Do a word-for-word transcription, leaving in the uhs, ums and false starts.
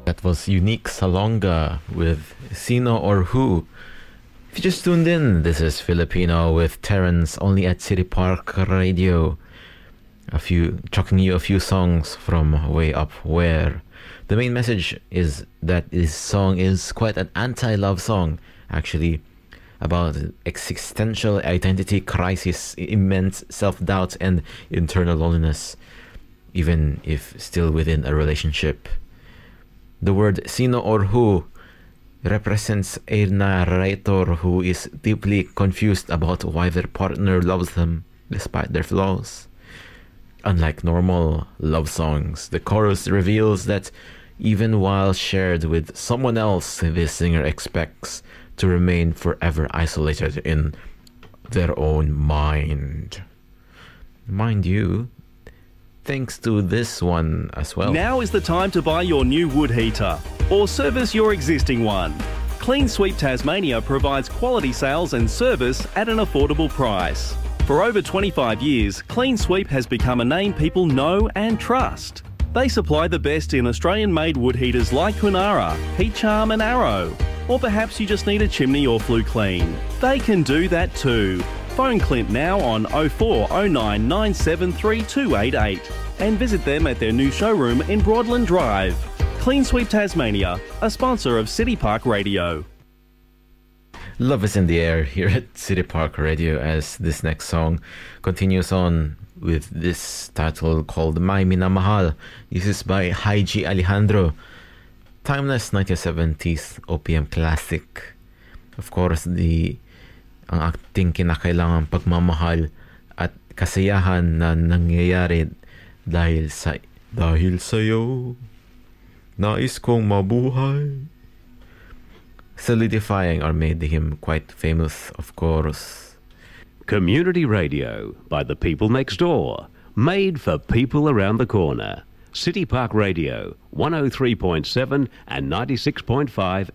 That was Unique Salonga with Sino or Who. If you just tuned in, this is Filipino with Terrence, only at City Park Radio. A few, chucking you a few songs from way up where. The main message is that this song is quite an anti-love song, actually, about existential identity crisis, immense self-doubt, and internal loneliness, even if still within a relationship. The word Sino or Who represents a narrator who is deeply confused about why their partner loves them despite their flaws. Unlike normal love songs, the chorus reveals that even while shared with someone else, the singer expects to remain forever isolated in their own mind. Mind you, thanks to this one as well. Now is the time to buy your new wood heater or service your existing one. Clean Sweep Tasmania provides quality sales and service at an affordable price. For over twenty-five years, Clean Sweep has become a name people know and trust. They supply the best in Australian-made wood heaters like Kunara, Heat Charm and Arrow. Or perhaps you just need a chimney or flue clean. They can do that too. Phone Clint now on oh four oh nine nine seven three two eight eight and visit them at their new showroom in Broadland Drive. Clean Sweep Tasmania, a sponsor of City Park Radio. Love is in the air here at City Park Radio as this next song continues on with this title called May Minamahal. This is by Haiji Alejandro. Timeless nineteen seventies O P M classic. Of course, the ang ating kinakailangang pagmamahal at kasiyahan na nangyayari dahil sa dahil sa'yo nais kong mabuhay, solidifying or made him quite famous, of course. Community radio by the people next door, made for people around the corner. City Park Radio, one oh three point seven and ninety-six point five